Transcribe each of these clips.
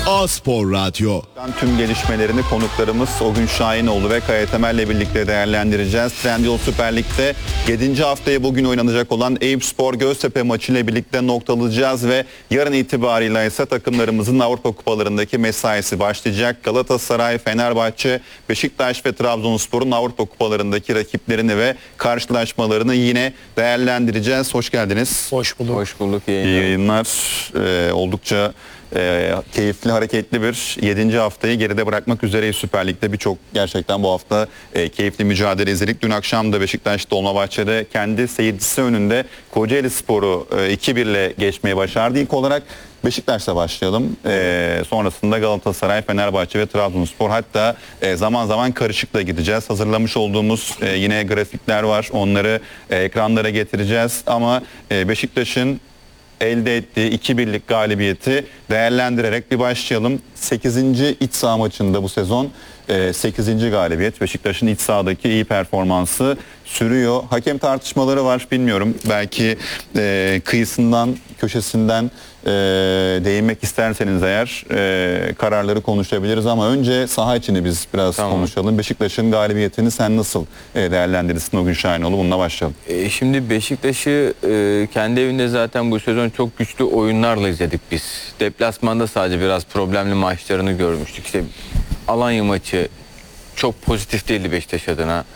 A-Spor Radyo. Tüm gelişmelerini konuklarımız Ogün Şahinoğlu ve Kaya Temel'le birlikte değerlendireceğiz. Trendyol Süper Lig'de 7. haftaya bugün oynanacak olan Eyüpspor Göztepe maçı ile birlikte noktalayacağız ve yarın itibariyle ise takımlarımızın Avrupa Kupalarındaki mesaisi başlayacak. Galatasaray, Fenerbahçe, Beşiktaş ve Trabzonspor'un Avrupa Kupalarındaki rakiplerini ve karşılaşmalarını yine değerlendireceğiz. Hoş geldiniz. Hoş bulduk. Hoş bulduk. İyi yayınlar. Oldukça keyifli, hareketli bir 7. haftayı geride bırakmak üzereyiz Süper Lig'de. Birçok gerçekten bu hafta keyifli mücadele izledik. Dün akşam da Beşiktaş Dolmabahçe'de kendi seyircisi önünde Kocaelispor'u 2-1 ile geçmeyi başardı. İlk olarak Beşiktaş'la başlayalım. Sonrasında Galatasaray, Fenerbahçe ve Trabzonspor, hatta zaman zaman karışıkla gideceğiz. Hazırlamış olduğumuz yine grafikler var. Onları ekranlara getireceğiz. Ama Beşiktaş'ın elde ettiği 2-1'lik galibiyeti değerlendirerek bir başlayalım. 8. iç saha maçında bu sezon 8. galibiyet. Beşiktaş'ın iç sahadaki iyi performansı sürüyor. Hakem tartışmaları var, bilmiyorum. Belki kıyısından, köşesinden değinmek isterseniz eğer kararları konuşabiliriz ama önce saha içini biz biraz konuşalım. Beşiktaş'ın galibiyetini sen nasıl değerlendirirsin Ogün Şahinoğlu? Bununla başlayalım. Şimdi Beşiktaş'ı kendi evinde zaten bu sezon çok güçlü oyunlarla izledik biz. Deplasmanda sadece biraz problemli maçlarını görmüştük. İşte Alanya maçı çok pozitif değildi Beşiktaş adına.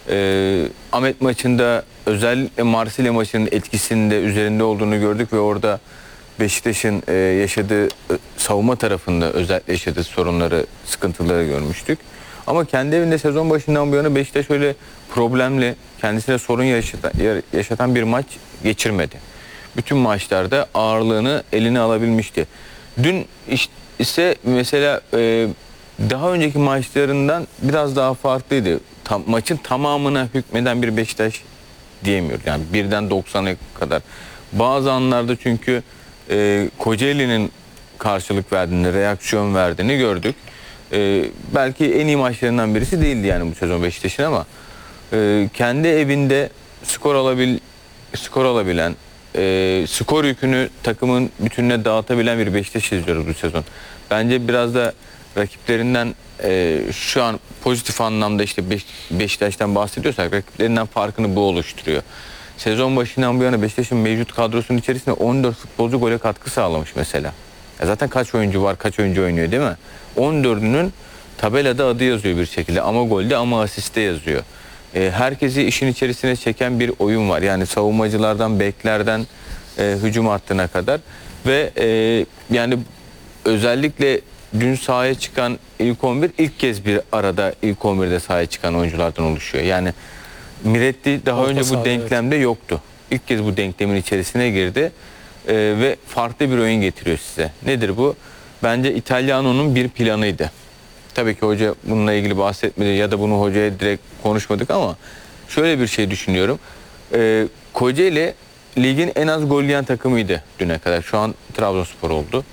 Ahmet maçında özellikle Marsilya maçının etkisinin de üzerinde olduğunu gördük ve orada Beşiktaş'ın yaşadığı savunma tarafında özellikle yaşadığı sorunları, sıkıntıları görmüştük. Ama kendi evinde sezon başından bu yana Beşiktaş öyle problemli, kendisine sorun yaşatan bir maç geçirmedi. Bütün maçlarda ağırlığını eline alabilmişti. Dün ise mesela daha önceki maçlarından biraz daha farklıydı. Maçın tamamına hükmeden bir Beşiktaş diyemiyoruz. Yani 1'den 90'a kadar. Bazı anlarda çünkü Kocaeli'nin karşılık verdiğini, reaksiyon verdiğini gördük. Belki en iyi maçlarından birisi değildi yani bu sezon Beşiktaş'ın ama kendi evinde skor alabilen, skor yükünü takımın bütününe dağıtabilen bir Beşiktaş izliyoruz bu sezon. Bence biraz da rakiplerinden şu an pozitif anlamda işte Beşiktaş'tan bahsediyorsak rakiplerinden farkını bu oluşturuyor. Sezon başından bu yana Beşiktaş'ın mevcut kadrosunun içerisinde 14 futbolcu gole katkı sağlamış mesela. Zaten kaç oyuncu var, kaç oyuncu oynuyor değil mi? 14'ünün tabelada adı yazıyor bir şekilde. Ama golde ama asiste yazıyor. Herkesi işin içerisine çeken bir oyun var. Yani savunmacılardan, beklerden hücum hattına kadar. Ve yani özellikle dün sahaya çıkan ilk 11 ilk kez bir arada ilk 11'de sahaya çıkan oyunculardan oluşuyor. Yani Miretti daha önce bu denklemde yoktu. İlk kez bu denklemin içerisine girdi ve farklı bir oyun getiriyor size. Nedir bu? Bence İtalyano'nun bir planıydı. Tabii ki hoca bununla ilgili bahsetmedi ya da bunu hocaya direkt konuşmadık ama şöyle bir şey düşünüyorum. Kocaeli ligin en az gol yiyen takımıydı düne kadar. Şu an Trabzonspor oldu.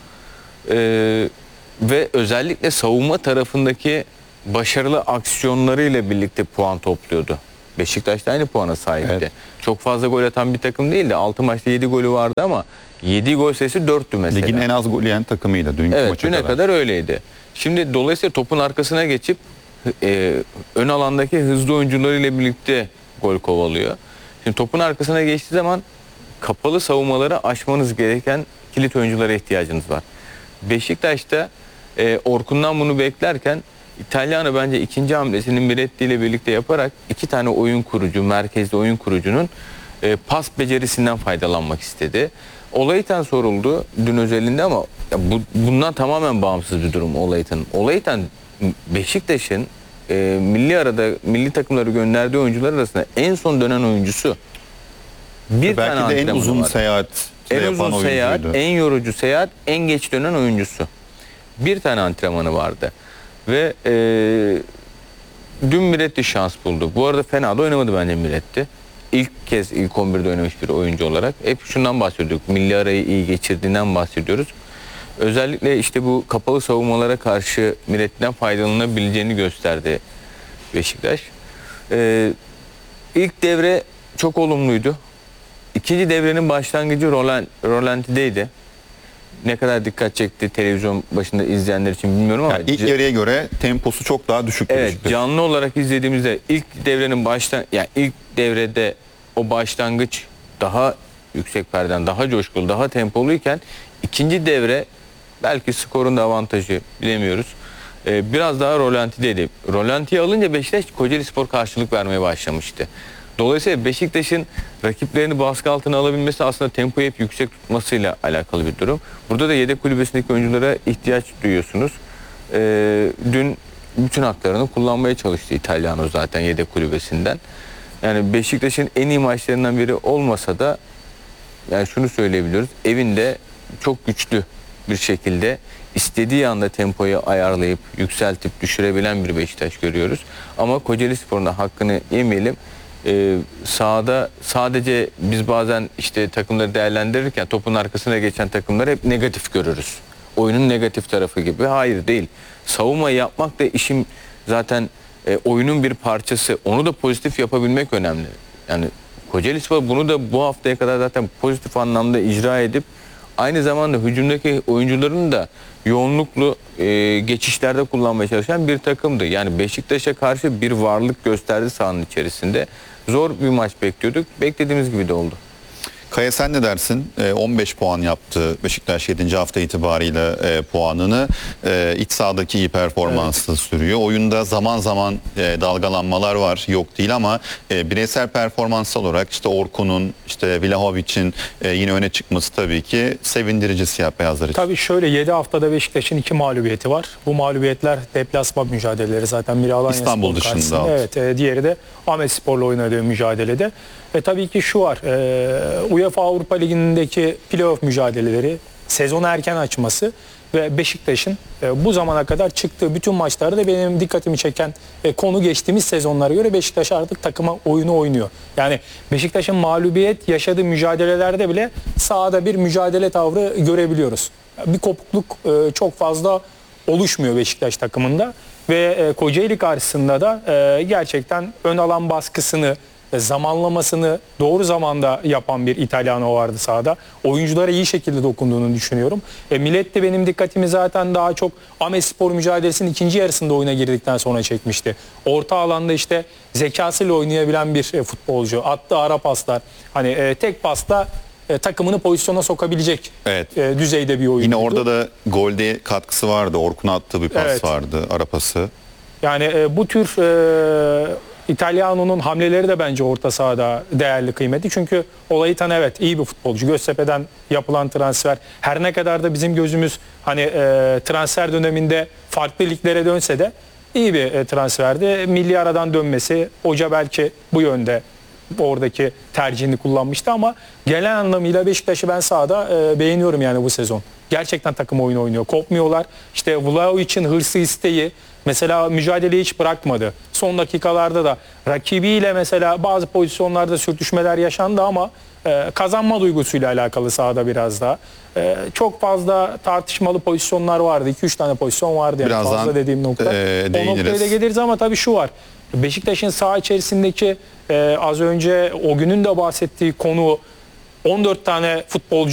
Ve özellikle savunma tarafındaki başarılı aksiyonlarıyla birlikte puan topluyordu. Beşiktaş da aynı puana sahipti. Evet. Çok fazla gol atan bir takım değildi. 6 maçta 7 golü vardı ama 7 gol sayısı 4'tü mesela. Ligin en az gol yiyen takımıydı dünkü evet, maça düne kadar öyleydi. Şimdi dolayısıyla topun arkasına geçip ön alandaki hızlı oyuncularıyla birlikte gol kovalıyor. Şimdi topun arkasına geçtiği zaman kapalı savunmaları aşmanız gereken kilit oyunculara ihtiyacınız var. Beşiktaş'ta Orkun'dan bunu beklerken İtalyano bence ikinci hamlesinin Miretti ile birlikte yaparak iki tane oyun kurucu, merkezde oyun kurucunun pas becerisinden faydalanmak istedi. Olaytan soruldu dün özelinde ama bundan tamamen bağımsız bir durum Olaytan. Olaytan Beşiktaş'ın milli takımları gönderdiği oyuncular arasında en son dönen oyuncusu. Bir belki tane de en uzun var. seyahat yapan oyuncuydu. En yorucu seyahat, en geç dönen oyuncusu. Bir tane antrenmanı vardı. Ve dün Miretti şans buldu. Bu arada fena da oynamadı bence Miretti. İlk kez ilk 11'de oynamış bir oyuncu olarak. Hep şundan bahsediyorduk. Milli arayı iyi geçirdiğinden bahsediyoruz. Özellikle işte bu kapalı savunmalara karşı Miretti'den faydalanabileceğini gösterdi Beşiktaş. İlk devre çok olumluydu. İkinci devrenin başlangıcı Rolanti'deydi. ne kadar dikkat çekti televizyon başında izleyenler için bilmiyorum ama Yani ilk yarıya göre temposu çok daha düşük. evet, Beşiktaş. canlı olarak izlediğimizde ilk devrenin yani ilk devrede o başlangıç daha yüksek perdeden, daha coşkulu, daha tempoluyken ikinci devre belki skorun da avantajı bilemiyoruz. Biraz daha rolantideydi. Rolantiye alınca Beşiktaş Kocaelispor karşılık vermeye başlamıştı. Dolayısıyla Beşiktaş'ın rakiplerini baskı altına alabilmesi aslında tempoyu hep yüksek tutmasıyla alakalı bir durum. Burada da yedek kulübesindeki oyunculara ihtiyaç duyuyorsunuz. Dün bütün haklarını kullanmaya çalıştı İtalyano zaten yedek kulübesinden. Yani Beşiktaş'ın en iyi maçlarından biri olmasa da yani şunu söyleyebiliyoruz. Evinde çok güçlü bir şekilde istediği anda tempoyu ayarlayıp yükseltip düşürebilen bir Beşiktaş görüyoruz. Ama Kocaelispor'un da hakkını yemeyelim. Sahada sadece biz bazen işte takımları değerlendirirken topun arkasına geçen takımları hep negatif görürüz. Oyunun negatif tarafı gibi. Hayır, değil. Savunma yapmak da işin zaten oyunun bir parçası. Onu da pozitif yapabilmek önemli. Yani Kocaelispor bunu da bu haftaya kadar zaten pozitif anlamda icra edip aynı zamanda hücumdaki oyuncuların da yoğunluklu geçişlerde kullanmaya çalışan bir takımdı. Yani Beşiktaş'a karşı bir varlık gösterdi sahanın içerisinde. Zor bir maç bekliyorduk. Beklediğimiz gibi de oldu. Kaya, sen ne dersin? 15 puan yaptı Beşiktaş 7. hafta itibariyle puanını. İç sahadaki iyi performansı sürüyor. Oyunda zaman zaman dalgalanmalar var. Yok değil ama bireysel performans olarak işte Orkun'un, işte Vlahovic'in yine öne çıkması tabii ki sevindirici siyah beyazlar için. Tabii şöyle 7 haftada Beşiktaş'ın 2 mağlubiyeti var. Bu mağlubiyetler deplasman mücadeleleri, zaten biri Alanya İstanbul Spor dışında karşısında. aldı. Evet, diğeri de Ahmetspor'la oynadığı mücadelede. Tabii ki şu var. UEFA Avrupa Ligi'ndeki playoff mücadeleleri, sezonu erken açması ve Beşiktaş'ın bu zamana kadar çıktığı bütün maçlarda benim dikkatimi çeken konu, geçtiğimiz sezonlara göre Beşiktaş artık takıma oyunu oynuyor. Yani Beşiktaş'ın mağlubiyet yaşadığı mücadelelerde bile sahada bir mücadele tavrı görebiliyoruz. Bir kopukluk çok fazla oluşmuyor Beşiktaş takımında ve Kocaeli karşısında da gerçekten ön alan baskısını, zamanlamasını doğru zamanda yapan bir İtalyano vardı sahada. Oyunculara iyi şekilde dokunduğunu düşünüyorum. Millet de benim dikkatimi zaten daha çok Ahmetspor mücadelesinin ikinci yarısında oyuna girdikten sonra çekmişti. Orta alanda işte zekasıyla oynayabilen bir futbolcu. Attığı ara paslar. Hani tek pasta takımını pozisyona sokabilecek düzeyde bir oyuncu. Yine orada da golde katkısı vardı. Orkun'a attığı bir pas vardı, ara pası. Yani bu tür İtalyano'nun hamleleri de bence orta sahada değerli, kıymetli. Çünkü Olaytan evet iyi bir futbolcu. Göztepe'den yapılan transfer. Her ne kadar da bizim gözümüz hani transfer döneminde farklı liglere dönse de iyi bir transferdi. Milli aradan dönmesi, hoca belki bu yönde oradaki tercihini kullanmıştı ama genel anlamıyla Beşiktaş'ı ben sahada beğeniyorum yani bu sezon. Gerçekten takım oyunu oynuyor. Kopmuyorlar. İşte Vlahovic'in hırsı, isteği, mesela mücadeleyi hiç bırakmadı. Son dakikalarda da rakibiyle mesela bazı pozisyonlarda sürtüşmeler yaşandı ama kazanma duygusuyla alakalı sahada biraz daha. Çok fazla tartışmalı pozisyonlar vardı. 2-3 tane pozisyon vardı yani. Birazdan fazla dediğim nokta. O noktaya da geliriz ama tabii şu var. Beşiktaş'ın saha içerisindeki az önce o günün de bahsettiği konu, 14 tane futbolcu